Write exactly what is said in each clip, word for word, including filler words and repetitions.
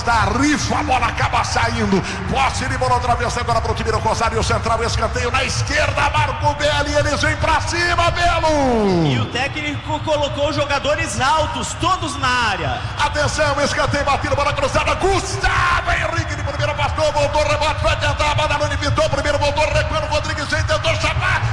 Da rifa, a bola acaba saindo. Posse de bola outra vez agora para o time do Rosário Central. Escanteio na esquerda, Marco Belo. E eles vêm para cima, Belo. E o técnico colocou jogadores altos, todos na área. Atenção, escanteio batido, bola cruzada. Gustavo Henrique de primeira passou, voltou, rebote, vai tentar. Badaloni pintou, primeiro voltou, recuando. Rodrigues tentou chamar.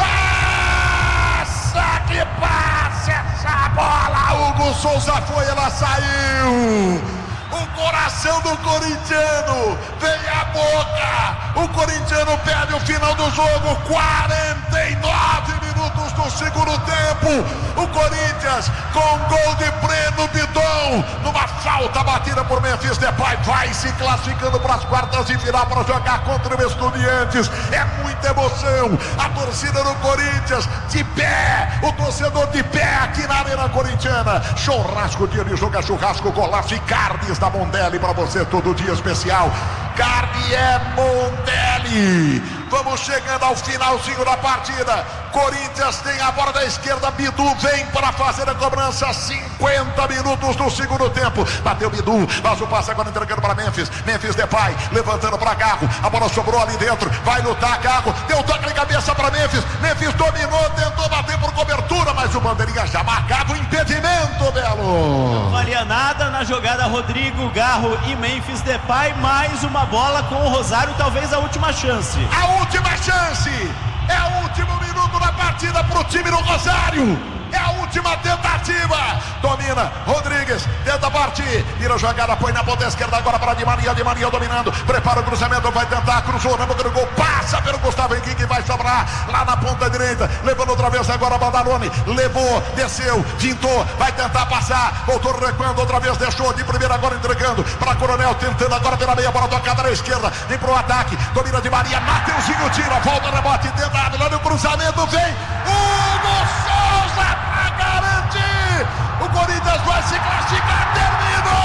Passa que passe essa bola. Hugo Souza foi, ela saiu. O coração do corintiano vem à boca. O corintiano perde o final do jogo. quarenta e nove minutos do segundo tempo. O Corinthians com gol de Breno Bidon, numa falta batida por Memphis Depay, vai se classificando para as quartas de final para jogar contra o Estudiantes. É muita emoção. A torcida do Corinthians de pé, o torcedor de pé aqui na Arena Corintiana. Churrasco, dia de jogo é churrasco, golaço e carnes da Mondelli para você todo dia especial. Carne é Mondelli. Vamos chegando ao finalzinho da partida. Corinthians tem a bola da esquerda. Bidu vem para fazer a cobrança. cinquenta minutos do segundo tempo. Bateu Bidu, faz o passe agora entregando para Memphis. Memphis Depay levantando para Garro. A bola sobrou ali dentro. Vai lutar Garro. Deu toque de cabeça para Memphis. Memphis dominou, tentou bater por cobertura, mas o bandeirinha já marcava o impedimento, Belo. Não valia nada na jogada. Rodrigo, Garro e Memphis Depay. Mais uma bola com o Rosário, talvez a última chance. A última chance. É o último minuto da partida para o time do Rosário. É a última tentativa. Domina Rodrigues, tenta partir. Vira a jogada, põe na ponta esquerda agora para Di Maria. Di Maria dominando. Prepara o cruzamento, vai tentar. Cruzou na boca do gol. Passa pelo Gustavo Henrique, vai sobrar lá na ponta direita. Levando outra vez agora Badaloni. Levou, desceu, pintou. Vai tentar passar. Voltou recuando outra vez. Deixou de primeira agora entregando para Coronel. Tentando agora pela meia bola tocada na esquerda. Vem pro ataque. Domina Di Maria. Mateuzinho tira. Volta, rebote. Tentado. Lá no cruzamento vem Hugo Souza para garantir. O Corinthians vai se classificar. Terminou!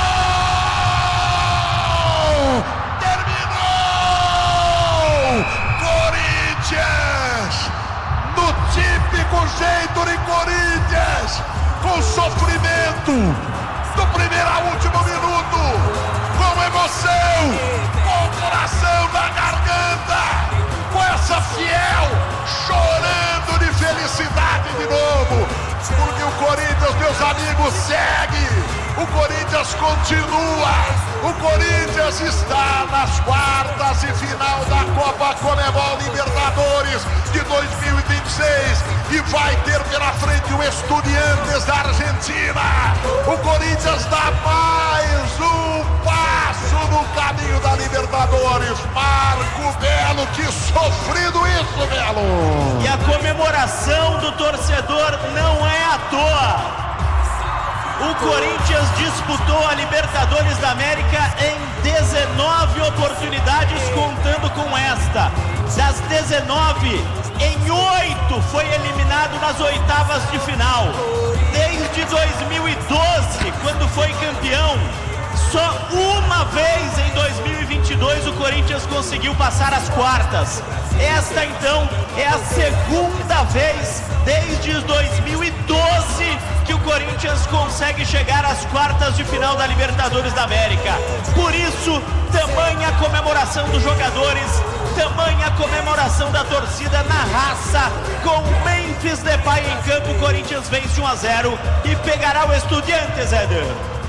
Terminou! Corinthians, no típico jeito de Corinthians, com sofrimento, do primeiro ao último minuto, com emoção, com o coração na garganta, com essa fiel, chorando de felicidade de novo, porque o Corinthians, meus amigos, segue. O Corinthians continua. O Corinthians está nas quartas de final da Copa Conmebol Libertadores de dois mil e vinte e seis e vai ter pela frente o Estudiantes da Argentina. O Corinthians dá mais um passo no caminho da Libertadores. Marco Belo, que sofrido isso, Belo! E a comemoração do torcedor não é à toa. O Corinthians disputou a Libertadores da América em dezenove oportunidades, contando com esta. Das dezenove, em oito foi eliminado nas oitavas de final. Desde dois mil e doze, quando foi campeão, só uma vez em dois mil e vinte e dois o Corinthians conseguiu passar as quartas. Esta então é a segunda vez desde dois mil e doze que o Corinthians consegue chegar às quartas de final da Libertadores da América. Por isso, tamanha comemoração dos jogadores, tamanha comemoração da torcida na raça. Com Memphis Depay em campo, o Corinthians vence um a zero e pegará o Estudiantes, Éder.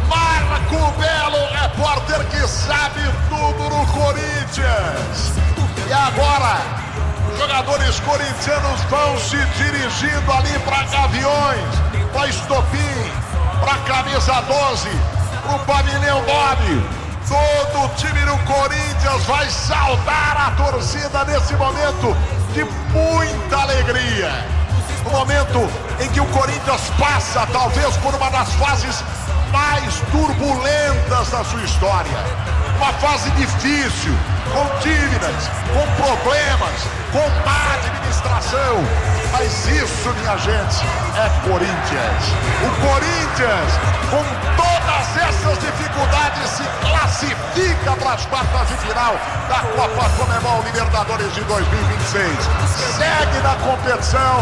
Marco Belo, repórter que sabe tudo no Corinthians. E agora, os jogadores corintianos vão se dirigindo ali para Gaviões, para Estopim, para Camisa doze, para o Pavilhão nove. Todo o time do Corinthians vai saudar a torcida nesse momento de muita alegria. No momento em que o Corinthians passa, talvez, por uma das fases mais turbulentas da sua história. Uma fase difícil, com dívidas, com problemas, com má administração. Mas isso, minha gente, é Corinthians. O Corinthians, com todas essas dificuldades, se classifica para as quartas de final da Copa Conmebol Libertadores de dois mil e vinte e seis. Segue na competição,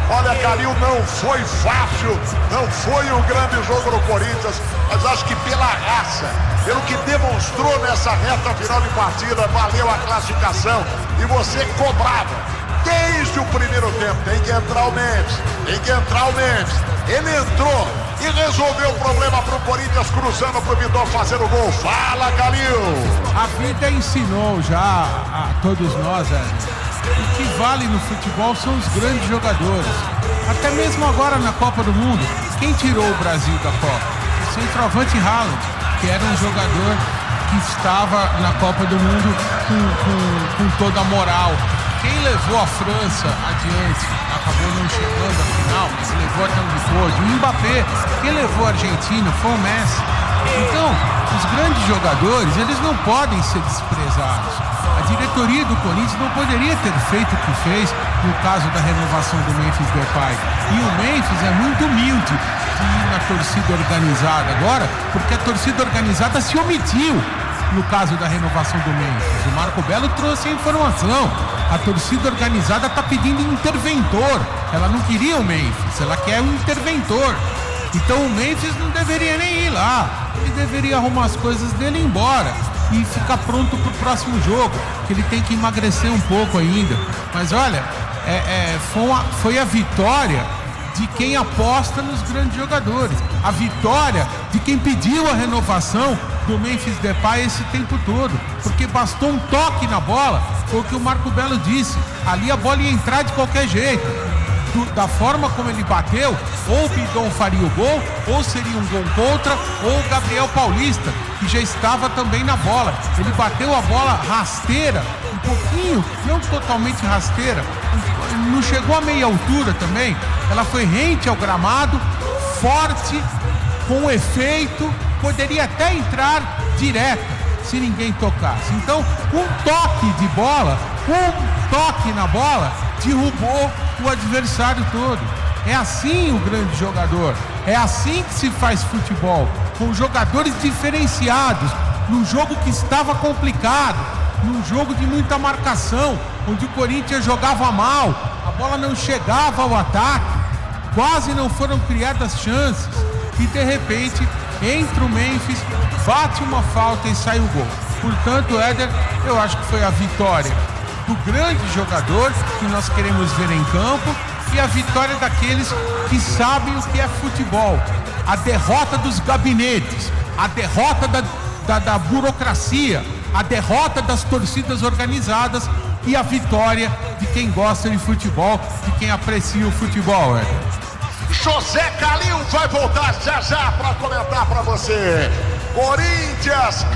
Olha, Calil, não foi fácil, não foi um grande jogo no Corinthians, mas acho que pela raça, pelo que demonstrou nessa reta final de partida, valeu a classificação e você cobrava. Desde o primeiro tempo, tem que entrar o Memphis, tem que entrar o Memphis. Ele entrou e resolveu o problema pro Corinthians, cruzando pro Vitor fazer o gol. Fala, Calil! A vida ensinou já a todos nós, é, o que vale no futebol são os grandes jogadores. Até mesmo agora na Copa do Mundo, quem tirou o Brasil da Copa? O centroavante Haaland, que era um jogador que estava na Copa do Mundo com, com, com toda a moral. Quem levou a França adiante, acabou não chegando à final, mas levou até onde pôde, o Mbappé. Quem levou a Argentina foi o Messi. Então, os grandes jogadores, eles não podem ser desprezados. A diretoria do Corinthians não poderia ter feito o que fez no caso da renovação do Memphis Depay. E o Memphis é muito humilde de ir na torcida organizada agora, porque a torcida organizada se omitiu no caso da renovação do Memphis. O Marco Belo trouxe a informação. A torcida organizada está pedindo interventor. Ela não queria o Memphis, ela quer um interventor. Então o Memphis não deveria nem ir lá. Ele deveria arrumar as coisas dele e ir embora e ficar pronto para o próximo jogo, que ele tem que emagrecer um pouco ainda. Mas olha, é, é, foi, uma, foi a vitória de quem aposta nos grandes jogadores. A vitória de quem pediu a renovação do Memphis Depay esse tempo todo, porque bastou um toque na bola, foi o que o Marco Belo disse, ali a bola ia entrar de qualquer jeito. Do, da forma como ele bateu, ou o Bidon faria o gol, ou seria um gol contra, ou o Gabriel Paulista, que já estava também na bola. Ele bateu a bola rasteira, um pouquinho, não totalmente rasteira, não chegou a meia altura também, ela foi rente ao gramado, forte, com efeito, poderia até entrar direta se ninguém tocasse. Então, um toque de bola, um toque na bola, derrubou o adversário todo. É assim o grande jogador, é assim que se faz futebol, com jogadores diferenciados, num jogo que estava complicado, num jogo de muita marcação, onde o Corinthians jogava mal, a bola não chegava ao ataque, quase não foram criadas chances, e de repente entra o Memphis, bate uma falta e sai o gol. Portanto, Éder, eu acho que foi a vitória do grande jogador que nós queremos ver em campo e a vitória daqueles que sabem o que é futebol. A derrota dos gabinetes, a derrota da, da, da burocracia, a derrota das torcidas organizadas e a vitória de quem gosta de futebol, de quem aprecia o futebol, Éder. José Calil vai voltar já já para comentar para você. Corinthians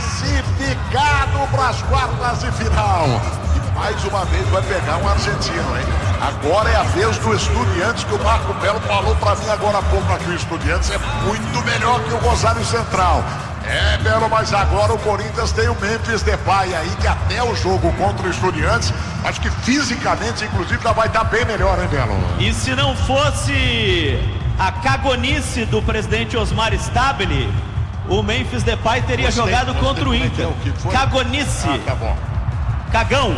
classificado para as quartas de final. E mais uma vez vai pegar um argentino, hein? Agora é a vez do Estudiantes, que o Marco Belo falou para mim agora há pouco aqui. O Estudiantes é muito melhor que o Rosário Central. É, Belo, mas agora o Corinthians tem o Memphis Depay aí, que até o jogo contra o Estudiantes, acho que fisicamente, inclusive, já vai estar bem melhor, hein, Belo? E se não fosse a cagonice do presidente Osmar Stabile, o Memphis Depay teria Gostei, jogado contra o Inter. Cagonice. Ah, tá bom. Cagão.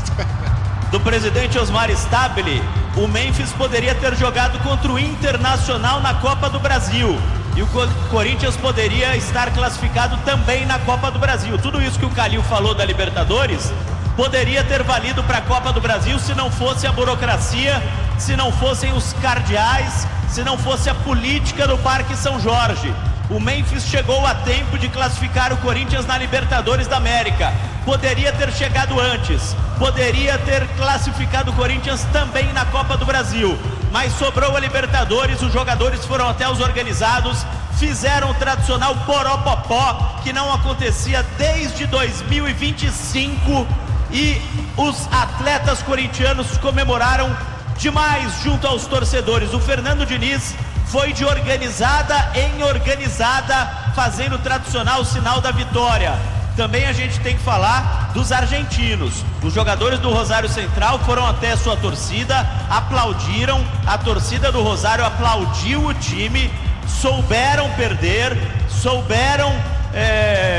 Do presidente Osmar Stabile, o Memphis poderia ter jogado contra o Internacional na Copa do Brasil. E o Corinthians poderia estar classificado também na Copa do Brasil. Tudo isso que o Calil falou da Libertadores poderia ter valido para a Copa do Brasil se não fosse a burocracia, se não fossem os cardeais, se não fosse a política do Parque São Jorge. O Memphis chegou a tempo de classificar o Corinthians na Libertadores da América. Poderia ter chegado antes, poderia ter classificado o Corinthians também na Copa do Brasil. Mas sobrou a Libertadores, os jogadores foram até os organizados, fizeram o tradicional poropopó, que não acontecia desde dois mil e vinte e cinco, e os atletas corintianos comemoraram demais junto aos torcedores. O Fernando Diniz foi de organizada em organizada, fazendo o tradicional sinal da vitória. Também a gente tem que falar dos argentinos. Os jogadores do Rosário Central foram até a sua torcida, aplaudiram, a torcida do Rosário aplaudiu o time, souberam perder, souberam é,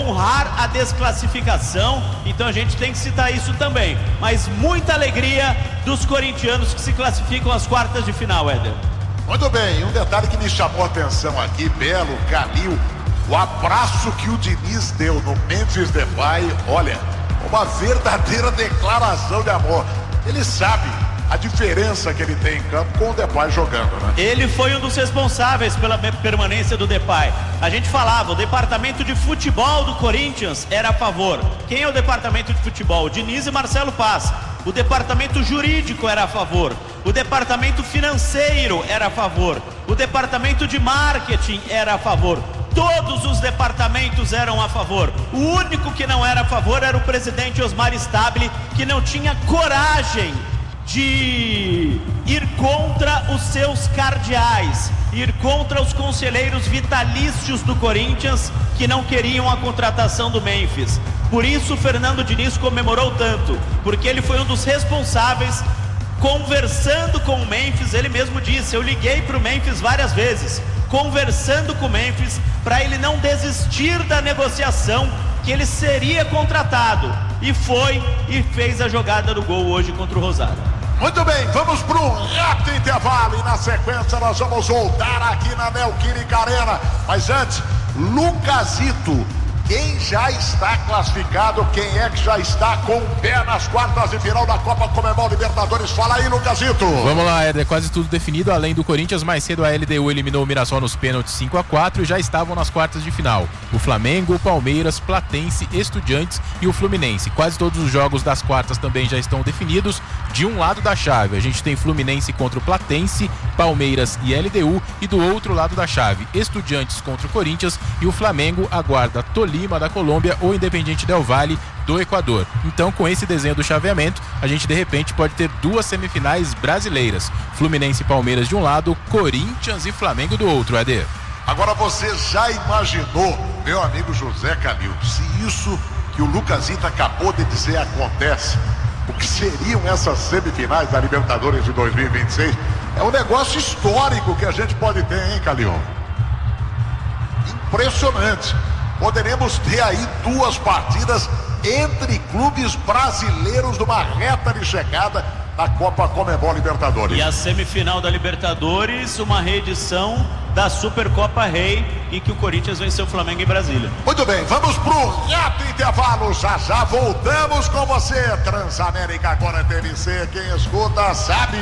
honrar a desclassificação, então a gente tem que citar isso também. Mas muita alegria dos corintianos que se classificam às quartas de final, Éder. Muito bem, um detalhe que me chamou a atenção aqui, Belo, Calil, o abraço que o Diniz deu no Memphis Depay, olha, uma verdadeira declaração de amor. Ele sabe a diferença que ele tem em campo com o Depay jogando, né? Ele foi um dos responsáveis pela permanência do Depay. A gente falava, o departamento de futebol do Corinthians era a favor. Quem é o departamento de futebol? Diniz e Marcelo Paz. O departamento jurídico era a favor. O departamento financeiro era a favor. O departamento de marketing era a favor. Todos os departamentos eram a favor. O único que não era a favor era o presidente Osmar Stabile, que não tinha coragem de ir contra os seus cardeais, ir contra os conselheiros vitalícios do Corinthians que não queriam a contratação do Memphis. Por isso o Fernando Diniz comemorou tanto, porque ele foi um dos responsáveis. Conversando com o Memphis, ele mesmo disse, eu liguei para o Memphis várias vezes, conversando com o Memphis para ele não desistir da negociação, que ele seria contratado, e foi e fez a jogada do gol hoje contra o Rosário. Muito bem, vamos para um rápido intervalo e na sequência nós vamos voltar aqui na Neoquímica Arena. Mas antes, Lucasito, quem já está classificado, quem é que já está com o pé nas quartas de final da Copa Conmebol Libertadores? Fala aí, Lucasito. Vamos lá, Éder, quase tudo definido, além do Corinthians, mais cedo a L D U eliminou o Mirassol nos pênaltis cinco a quatro e já estavam nas quartas de final. O Flamengo, o Palmeiras, Platense, Estudiantes e o Fluminense. Quase todos os jogos das quartas também já estão definidos. De um lado da chave, a gente tem Fluminense contra o Platense, Palmeiras e L D U, e do outro lado da chave, Estudiantes contra o Corinthians e o Flamengo aguarda Tolima da Colômbia ou Independiente Del Valle do Equador. Então, com esse desenho do chaveamento, a gente de repente pode ter duas semifinais brasileiras, Fluminense e Palmeiras de um lado, Corinthians e Flamengo do outro, Eder. Agora você já imaginou, meu amigo José Calil, se isso que o Lucasito acabou de dizer acontece, o que seriam essas semifinais da Libertadores de dois mil e vinte e seis? É um negócio histórico que a gente pode ter, hein, Calil? Impressionante. Poderemos ter aí duas partidas entre clubes brasileiros numa reta de chegada da Copa Conmebol Libertadores. E a semifinal da Libertadores, uma reedição da Supercopa Rei, em que o Corinthians venceu o Flamengo em Brasília. Muito bem, vamos pro rápido intervalo, já já voltamos com você. Transamérica agora é T V C, quem escuta sabe.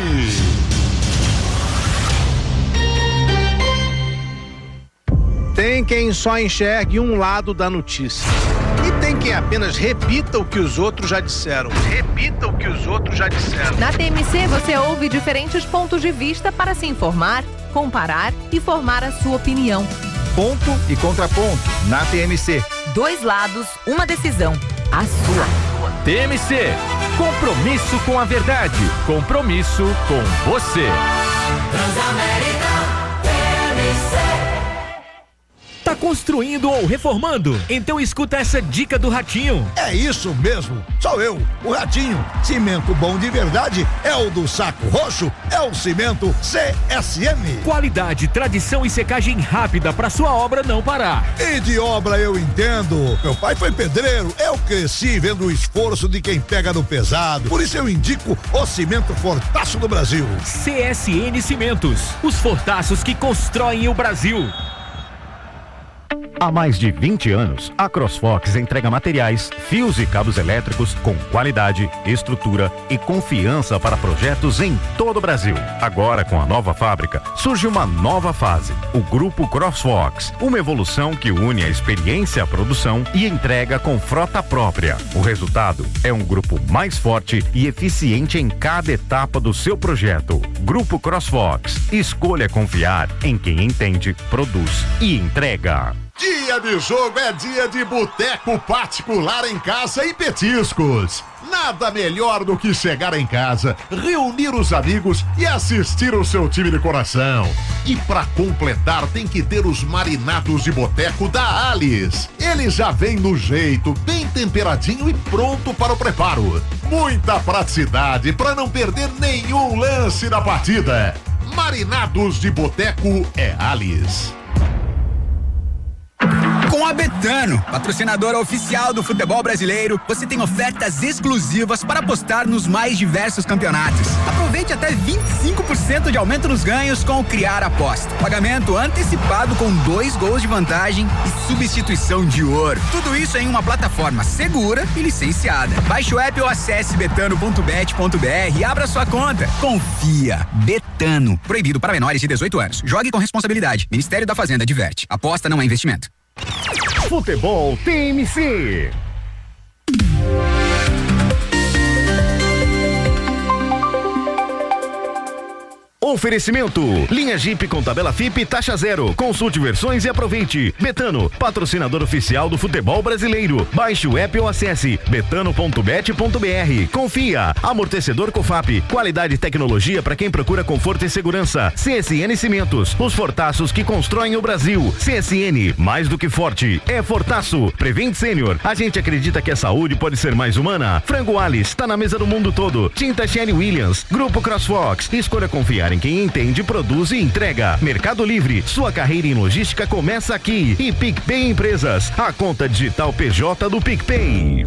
Tem quem só enxergue um lado da notícia. E tem quem apenas repita o que os outros já disseram. Repita o que os outros já disseram. Na T M C você ouve diferentes pontos de vista para se informar, comparar e formar a sua opinião. Ponto e contraponto na T M C. Dois lados, uma decisão. A sua. T M C. Compromisso com a verdade. Compromisso com você. Transamérica T M C. Tá construindo ou reformando? Então escuta essa dica do Ratinho. É isso mesmo, sou eu, o Ratinho. Cimento bom de verdade é o do Saco Roxo, é o cimento C S M. Qualidade, tradição e secagem rápida para sua obra não parar. E de obra eu entendo. Meu pai foi pedreiro, eu cresci vendo o esforço de quem pega no pesado. Por isso eu indico o cimento Fortaço do Brasil. C S N Cimentos, os fortaços que constroem o Brasil. Há mais de vinte anos, a CrossFox entrega materiais, fios e cabos elétricos com qualidade, estrutura e confiança para projetos em todo o Brasil. Agora, com a nova fábrica, surge uma nova fase, o Grupo CrossFox, uma evolução que une a experiência à produção e entrega com frota própria. O resultado é um grupo mais forte e eficiente em cada etapa do seu projeto. Grupo CrossFox, escolha confiar em quem entende, produz e entrega. Dia de jogo é dia de boteco particular em casa e petiscos. Nada melhor do que chegar em casa, reunir os amigos e assistir o seu time de coração. E pra completar tem que ter os marinados de boteco da Alice. Ele já vem no jeito, bem temperadinho e pronto para o preparo. Muita praticidade para não perder nenhum lance da partida. Marinados de boteco é Alice. Com a Betano, patrocinadora oficial do futebol brasileiro, você tem ofertas exclusivas para apostar nos mais diversos campeonatos. Aproveite até vinte e cinco por cento de aumento nos ganhos com o Criar Aposta. Pagamento antecipado com dois gols de vantagem e substituição de ouro. Tudo isso em uma plataforma segura e licenciada. Baixe o app ou acesse betano ponto bet ponto br e abra sua conta. Confia. Betano. Proibido para menores de dezoito anos. Jogue com responsabilidade. Ministério da Fazenda adverte. Aposta não é investimento. Futebol T M C. Oferecimento, linha Jeep com tabela F I P taxa zero. Consulte versões e aproveite. Betano, patrocinador oficial do futebol brasileiro. Baixe o app ou acesse betano ponto bet ponto br. Confia, amortecedor Cofap, qualidade e tecnologia para quem procura conforto e segurança. C S N Cimentos, os fortaços que constroem o Brasil. C S N, mais do que forte, é fortaço. Prevent Sênior, a gente acredita que a saúde pode ser mais humana. Frango Alice, tá na mesa do mundo todo. Tinta Sherry Williams, Grupo CrossFox, escolha confiar em quem entende, produz e entrega. Mercado Livre, sua carreira em logística começa aqui. E PicPay Empresas, a conta digital P J do PicPay.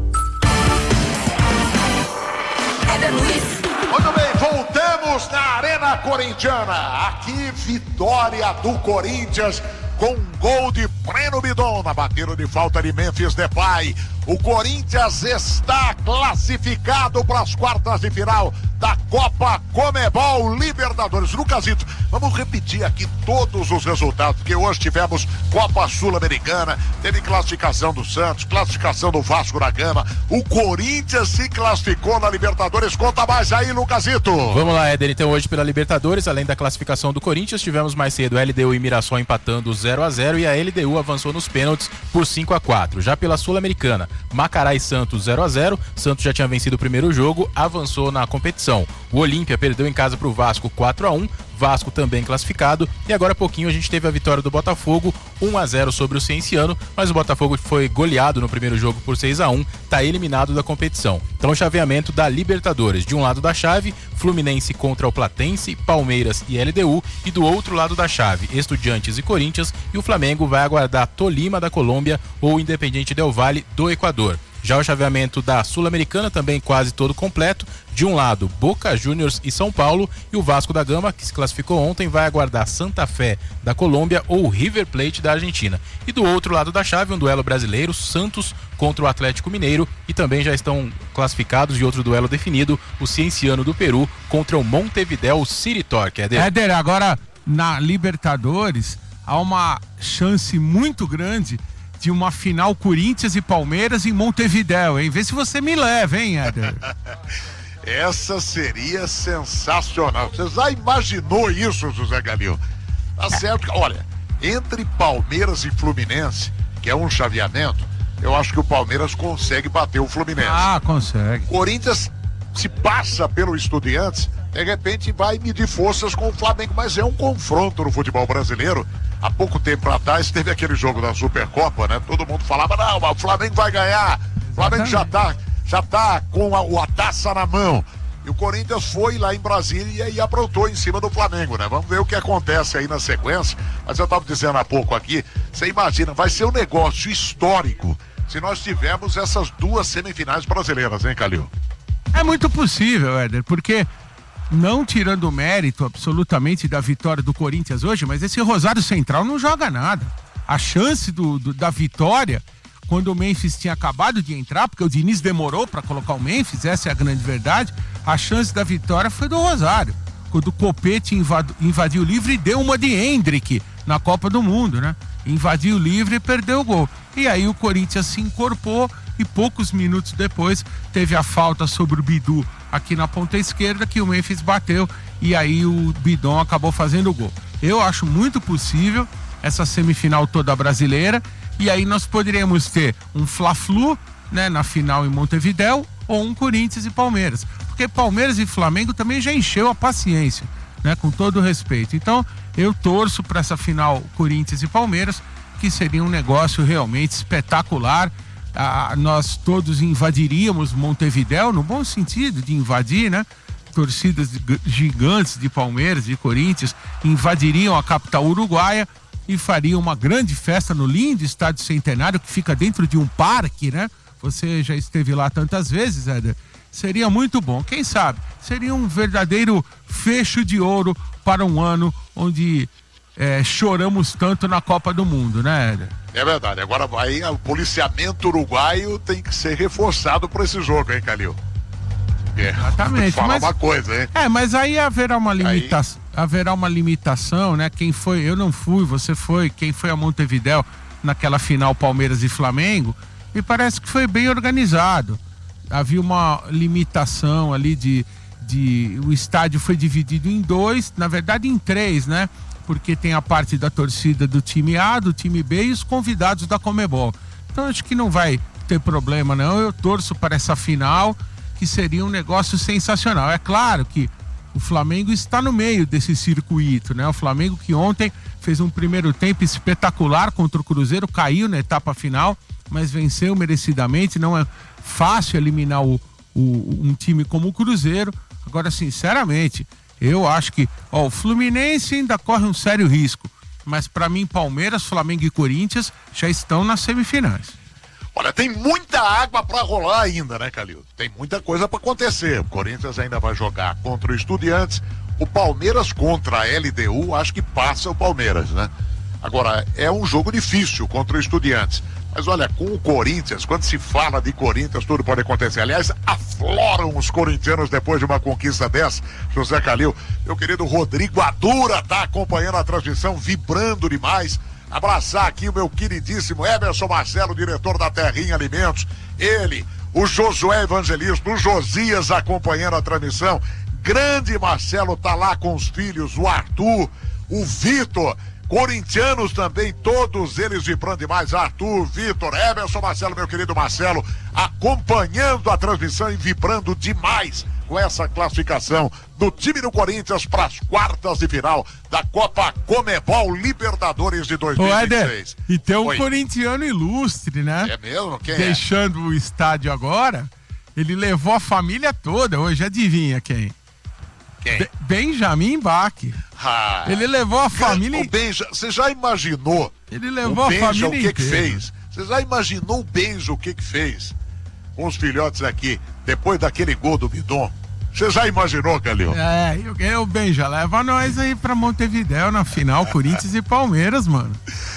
Muito bem, voltamos na Arena Corintiana. Aqui, vitória do Corinthians com um gol de Breno Bidon na batida de falta de Memphis Depay. O Corinthians está classificado para as quartas de final da Copa Comebol Libertadores. Lucasito, vamos repetir aqui todos os resultados, porque hoje tivemos Copa Sul-Americana, teve classificação do Santos, classificação do Vasco da Gama, o Corinthians se classificou na Libertadores. Conta mais aí, Lucasito. Vamos lá, Éder. Então hoje pela Libertadores, além da classificação do Corinthians, tivemos mais cedo L D U e Mirassol empatando zero a zero e a L D U avançou nos pênaltis por cinco a quatro. Já pela Sul-Americana, Macará e Santos zero a zero. Santos já tinha vencido o primeiro jogo, avançou na competição. O Olímpia perdeu em casa para o Vasco quatro a um. Vasco também classificado. E agora há pouquinho a gente teve a vitória do Botafogo, um a zero sobre o Cienciano, mas o Botafogo foi goleado no primeiro jogo por seis a um, está eliminado da competição. Então o chaveamento da Libertadores, de um lado da chave, Fluminense contra o Platense, Palmeiras e L D U, e do outro lado da chave, Estudiantes e Corinthians, e o Flamengo vai aguardar Tolima da Colômbia ou Independiente Del Valle do Equador. Já o chaveamento da Sul-Americana também quase todo completo. De um lado, Boca Juniors e São Paulo, e o Vasco da Gama, que se classificou ontem, vai aguardar Santa Fé da Colômbia ou River Plate da Argentina. E do outro lado da chave, um duelo brasileiro, Santos contra o Atlético Mineiro, e também já estão classificados de outro duelo definido, o Cienciano do Peru contra o Montevideo City Torque. Éder, Éder, agora na Libertadores há uma chance muito grande de uma final Corinthians e Palmeiras em Montevidéu, hein? Vê se você me leva, hein, Éder? Essa seria sensacional. Você já imaginou isso, José Galil? Tá certo. Olha, entre Palmeiras e Fluminense, que é um chaveamento, eu acho que o Palmeiras consegue bater o Fluminense. Ah, consegue. Corinthians se passa pelo Estudiantes, de repente vai medir forças com o Flamengo, mas é um confronto no futebol brasileiro. Há pouco tempo atrás teve aquele jogo da Supercopa, né? Todo mundo falava, não, o Flamengo vai ganhar. O Flamengo já tá, já tá com a, a taça na mão. E o Corinthians foi lá em Brasília e aprontou em cima do Flamengo, né? Vamos ver o que acontece aí na sequência. Mas eu tava dizendo há pouco aqui, você imagina, vai ser um negócio histórico se nós tivermos essas duas semifinais brasileiras, hein, Calil? É muito possível, Éder, porque não tirando o mérito absolutamente da vitória do Corinthians hoje, mas esse Rosário Central não joga nada. A chance do, do, da vitória, quando o Memphis tinha acabado de entrar, porque o Diniz demorou para colocar o Memphis, essa é a grande verdade, a chance da vitória foi do Rosário, quando o Copete invadiu, invadiu o livre e deu uma de Hendrick na Copa do Mundo, né? Invadiu o livre e perdeu o gol. E aí o Corinthians se incorporou e poucos minutos depois teve a falta sobre o Bidu aqui na ponta esquerda, que o Memphis bateu e aí o Bidon acabou fazendo o gol. Eu acho muito possível essa semifinal toda brasileira, e aí nós poderíamos ter um Fla-Flu, né, na final em Montevidéu, ou um Corinthians e Palmeiras, porque Palmeiras e Flamengo também já encheu a paciência, né, com todo o respeito. Então eu torço para essa final Corinthians e Palmeiras, que seria um negócio realmente espetacular. Ah, nós todos invadiríamos Montevidéu, no bom sentido de invadir, né? Torcidas gigantes de Palmeiras, de Corinthians, invadiriam a capital uruguaia e faria uma grande festa no lindo Estádio Centenário, que fica dentro de um parque, né? Você já esteve lá tantas vezes, Éder. Seria muito bom. Quem sabe? Seria um verdadeiro fecho de ouro para um ano onde é, choramos tanto na Copa do Mundo, né, Éder? É verdade. Agora aí o policiamento uruguaio tem que ser reforçado para esse jogo, hein, Calil? É. Exatamente. Fala mas, uma coisa, hein? É, mas aí haverá uma limitação, aí... haverá uma limitação, né? Quem foi, eu não fui, você foi, quem foi a Montevidéu naquela final Palmeiras e Flamengo, me parece que foi bem organizado. Havia uma limitação ali de, de o estádio foi dividido em dois, na verdade em três, né? Porque tem a parte da torcida do time A, do time B e os convidados da Conmebol. Então acho que não vai ter problema, não. Eu torço para essa final, que seria um negócio sensacional. É claro que o Flamengo está no meio desse circuito, né? O Flamengo que ontem fez um primeiro tempo espetacular contra o Cruzeiro, caiu na etapa final, mas venceu merecidamente. Não é fácil eliminar o, o, um time como o Cruzeiro. Agora, sinceramente, eu acho que ó, o Fluminense ainda corre um sério risco, mas para mim Palmeiras, Flamengo e Corinthians já estão nas semifinais. Olha, tem muita água pra rolar ainda, né, Calil? Tem muita coisa pra acontecer. O Corinthians ainda vai jogar contra o Estudiantes. O Palmeiras contra a L D U, acho que passa o Palmeiras, né? Agora, é um jogo difícil contra o Estudiantes. Mas olha, com o Corinthians, quando se fala de Corinthians, tudo pode acontecer. Aliás, afloram os corintianos depois de uma conquista dessa. José Calil, meu querido Rodrigo Adura tá acompanhando a transmissão, vibrando demais. Abraçar aqui o meu queridíssimo Emerson Marcelo, diretor da Terrinha Alimentos. Ele, o Josué Evangelista, o Josias acompanhando a transmissão. Grande Marcelo tá lá com os filhos, o Arthur, o Vitor. Corintianos também, todos eles vibrando demais. Arthur, Vitor, Emerson Marcelo, meu querido Marcelo, acompanhando a transmissão e vibrando demais com essa classificação do time do Corinthians para as quartas de final da Copa Conmebol Libertadores de dois mil e vinte e seis. E tem um Oi. corintiano ilustre, né? É mesmo? Quem Deixando é? o estádio agora, ele levou a família toda. Hoje adivinha quem? Quem? Be- Benjamin Bach. Ah, ele levou a família. O Benja, você já imaginou? Ele levou o a Benja, família o que que inteira. fez? Você já imaginou o Benja o que que fez com os filhotes aqui depois daquele gol do Bidon? Você já imaginou, Calil? É, eu, eu Benja, leva nós aí pra Montevidéu na final, Corinthians e Palmeiras, mano.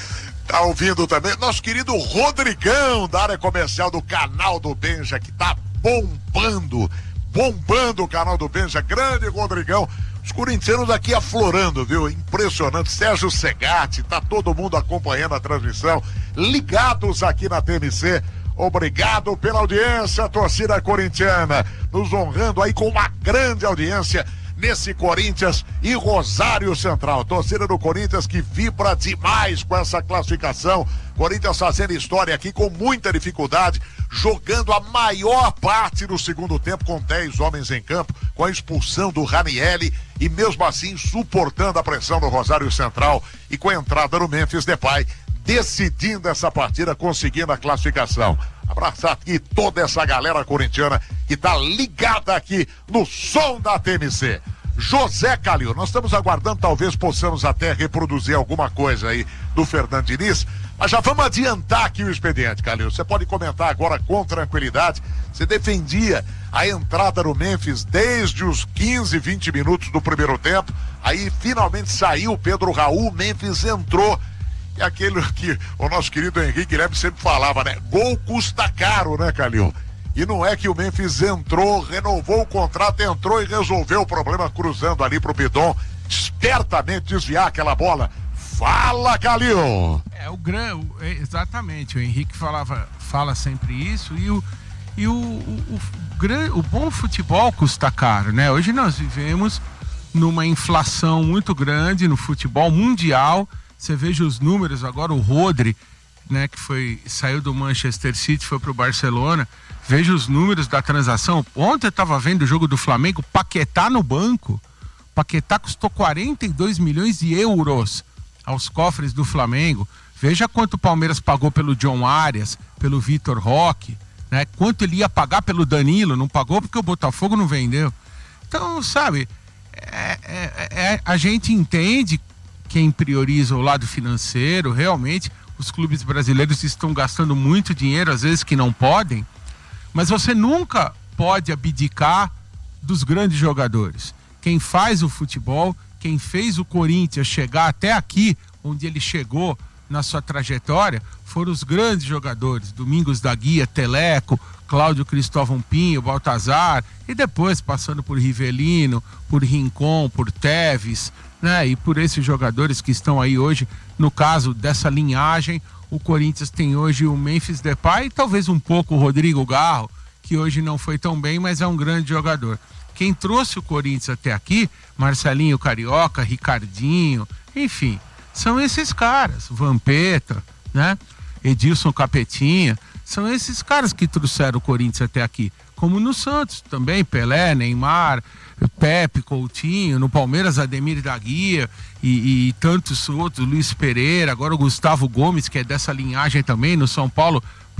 Tá ouvindo também nosso querido Rodrigão, da área comercial do canal do Benja, que tá bombando, bombando o canal do Benja. Grande Rodrigão. Os corintianos aqui aflorando, viu? Impressionante. Sérgio Segatti, tá todo mundo acompanhando a transmissão, ligados aqui na T M C. Obrigado pela audiência, torcida corintiana, nos honrando aí com uma grande audiência nesse Corinthians e Rosário Central. Torcida do Corinthians que vibra demais com essa classificação. Corinthians fazendo história aqui com muita dificuldade, jogando a maior parte do segundo tempo com dez homens em campo, com a expulsão do Ranieri e mesmo assim suportando a pressão do Rosário Central e com a entrada do Memphis Depay, decidindo essa partida, conseguindo a classificação. Abraçar aqui toda essa galera corintiana que tá ligada aqui no som da T M C. José Calil, nós estamos aguardando, talvez possamos até reproduzir alguma coisa aí do Fernando Diniz, mas já vamos adiantar aqui o expediente, Calil. Você pode comentar agora com tranquilidade. Você defendia a entrada do Memphis desde os quinze, vinte minutos do primeiro tempo, aí finalmente saiu o Pedro Raul, o Memphis entrou. É aquele que o nosso querido Henrique Guilherme sempre falava, né? Gol custa caro, né, Calil? E não é que o Memphis entrou, renovou o contrato, entrou e resolveu o problema cruzando ali pro Bidon, espertamente desviar aquela bola. Fala, Calil! É, o gran... exatamente, o Henrique falava, fala sempre isso, e o, e o, o, o, gran... o bom futebol custa caro, né? Hoje nós vivemos numa inflação muito grande no futebol mundial. Você veja os números agora, o Rodri, né, que foi, saiu do Manchester City, foi pro Barcelona. Veja os números da transação. Ontem eu estava vendo o jogo do Flamengo, Paquetá no banco. Paquetá custou quarenta e dois milhões de euros aos cofres do Flamengo. Veja quanto o Palmeiras pagou pelo John Arias, pelo Vitor Roque, né? Quanto ele ia pagar pelo Danilo, não pagou porque o Botafogo não vendeu. Então, sabe, é, é, é, a gente entende quem prioriza o lado financeiro. Realmente, os clubes brasileiros estão gastando muito dinheiro, às vezes que não podem, mas você nunca pode abdicar dos grandes jogadores. Quem faz o futebol, quem fez o Corinthians chegar até aqui, onde ele chegou na sua trajetória, foram os grandes jogadores, Domingos da Guia, Teleco, Cláudio Cristóvão Pinho, Baltazar, e depois passando por Rivelino, por Rincon, por Teves, né? E por esses jogadores que estão aí hoje. No caso dessa linhagem, o Corinthians tem hoje o Memphis Depay e talvez um pouco o Rodrigo Garro, que hoje não foi tão bem, mas é um grande jogador. Quem trouxe o Corinthians até aqui, Marcelinho Carioca, Ricardinho, enfim, são esses caras, Vampeta, né? Edilson Capetinha, são esses caras que trouxeram o Corinthians até aqui. Como no Santos também, Pelé, Neymar, Pepe, Coutinho, no Palmeiras, Ademir da Guia e, e tantos outros, Luiz Pereira, agora o Gustavo Gomes, que é dessa linhagem também, no São Paulo,